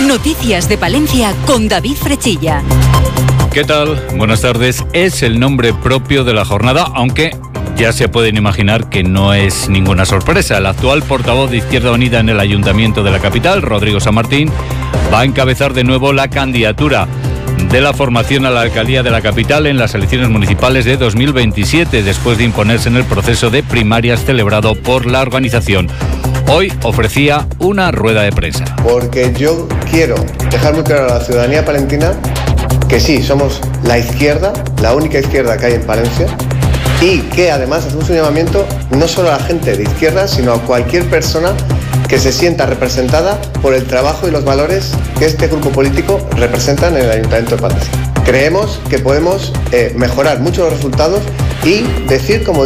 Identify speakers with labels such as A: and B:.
A: Noticias de Palencia con David Frechilla.
B: ¿Qué tal? Buenas tardes. Es el nombre propio de la jornada, aunque ya se pueden imaginar que no es ninguna sorpresa. El actual portavoz de Izquierda Unida en el Ayuntamiento de la capital, Rodrigo San Martín, va a encabezar de nuevo la candidatura de la formación a la alcaldía de la capital en las elecciones municipales de 2027, después de imponerse en el proceso de primarias celebrado por la organización. Hoy ofrecía una rueda de prensa.
C: Porque yo quiero dejar muy claro a la ciudadanía palentina que sí, somos la izquierda, la única izquierda que hay en Palencia, y que además hacemos un llamamiento no solo a la gente de izquierda, sino a cualquier persona que se sienta representada por el trabajo y los valores que este grupo político representan en el Ayuntamiento de Palencia. Creemos que podemos mejorar mucho los resultados y decir, como